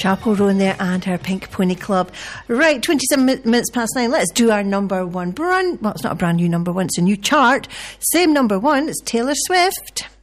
Chapel Roan there and her Pink Pony Club. Right, 27 minutes past 9. Let's do our number one well, it's not a brand new number one, it's a new chart. Same number one, it's Taylor Swift.